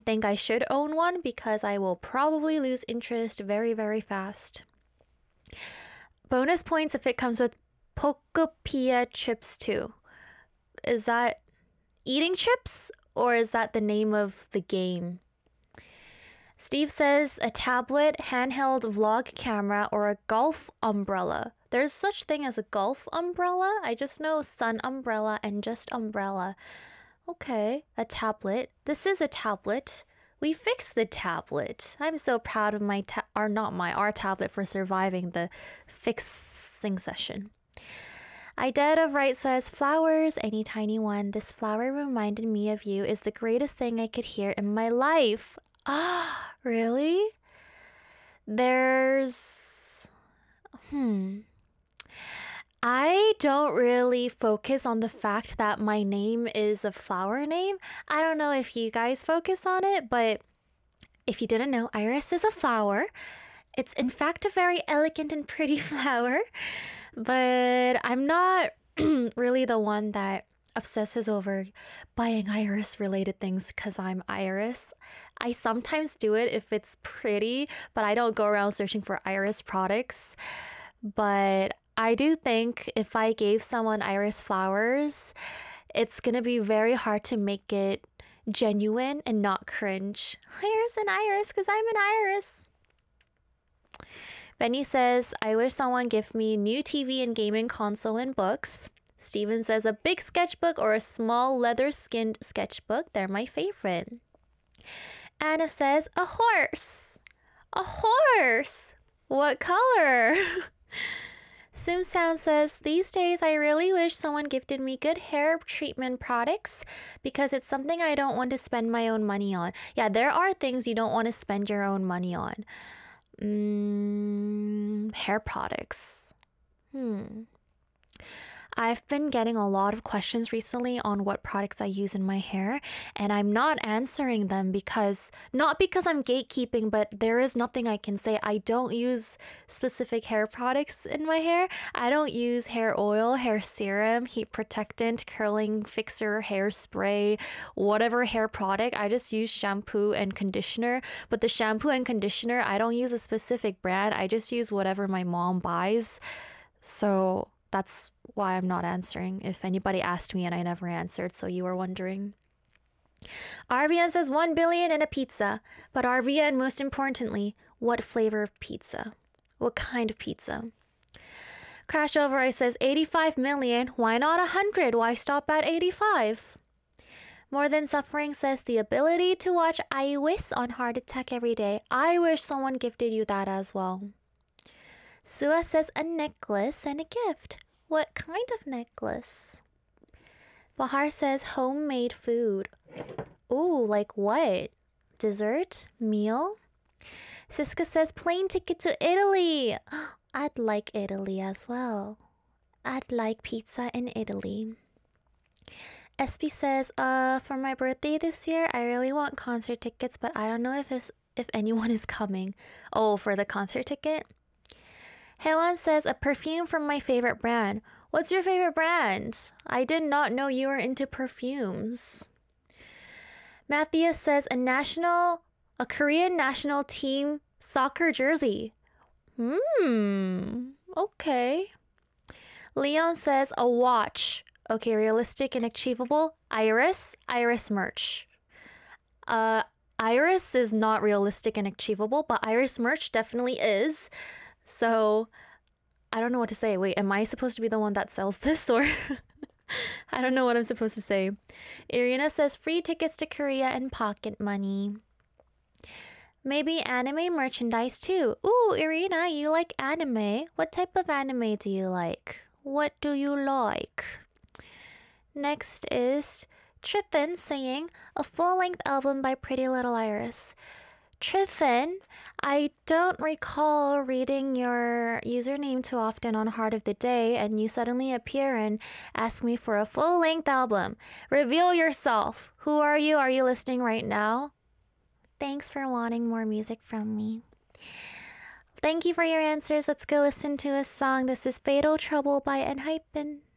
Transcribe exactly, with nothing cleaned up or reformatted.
think I should own one because I will probably lose interest very, very fast. Bonus points if it comes with Pokopia chips too. Is that eating chips or is that the name of the game? Steve says a tablet, handheld vlog camera, or a golf umbrella. There's such thing as a golf umbrella. I just know sun umbrella and just umbrella. Okay, a tablet. This is a tablet. We fixed the tablet. I'm so proud of my ta- or not my our tablet for surviving the fixing session. Idead of Right says, flowers, any tiny one. This flower reminded me of you is the greatest thing I could hear in my life. Ah, really? There's... Hmm... I don't really focus on the fact that my name is a flower name. I don't know if you guys focus on it, but if you didn't know, Iris is a flower. It's in fact a very elegant and pretty flower, but I'm not really the one that obsesses over buying Iris related things because I'm Iris. I sometimes do it if it's pretty, but I don't go around searching for Iris products. But I do think if I gave someone Iris flowers, it's gonna be very hard to make it genuine and not cringe. Here's an Iris because I'm an Iris. Benny says, I wish someone give me new T V and gaming console and books. Steven says a big sketchbook or a small leather-skinned sketchbook. They're my favorite. Anna says a horse. A horse! What color? Simsound says, these days I really wish someone gifted me good hair treatment products because it's something I don't want to spend my own money on. Yeah, there are things you don't want to spend your own money on. Mm, hair products. Hmm. I've been getting a lot of questions recently on what products I use in my hair, and I'm not answering them because, not because I'm gatekeeping, but there is nothing I can say. I don't use specific hair products in my hair. I don't use hair oil, hair serum, heat protectant, curling fixer, hairspray, whatever hair product. I just use shampoo and conditioner, but the shampoo and conditioner, I don't use a specific brand. I just use whatever my mom buys. So that's why I'm not answering. If anybody asked me and I never answered, so you were wondering. Arvian says one billion and a pizza. But Arvian, most importantly, what flavor of pizza? What kind of pizza? Crash Over Ice says eighty-five million. Why not one hundred? Why stop at eighty-five? More Than Suffering says the ability to watch iWis on Heart Attack every day. I wish someone gifted you that as well. Sua says a necklace and a gift. What kind of necklace? Bahar says homemade food. Ooh, like what? Dessert? Meal? Siska says plane ticket to Italy. I'd like Italy as well. I'd like pizza in Italy. S P says, uh, for my birthday this year, I really want concert tickets, but I don't know if it's, if anyone is coming. Oh, for the concert ticket? Helen says, a perfume from my favorite brand. What's your favorite brand? I did not know you were into perfumes. Matthias says, a national, a Korean national team soccer jersey. Hmm, okay. Leon says, a watch. Okay, realistic and achievable. Iris, Iris merch. Uh, Iris is not realistic and achievable, but Iris merch definitely is. So, I don't know what to say. Wait, am I supposed to be the one that sells this or? I don't know what I'm supposed to say. Irina says free tickets to Korea and pocket money. Maybe anime merchandise too. Ooh, Irina, you like anime. What type of anime do you like? What do you like? Next is Trithan saying a full-length album by Pretty Little Iris. Trithan, I don't recall reading your username too often on Heart of the Day, and you suddenly appear and ask me for a full-length album. Reveal yourself. Who are you? Are you listening right now? Thanks for wanting more music from me. Thank you for your answers. Let's go listen to a song. This is Fatal Trouble by Enhypen.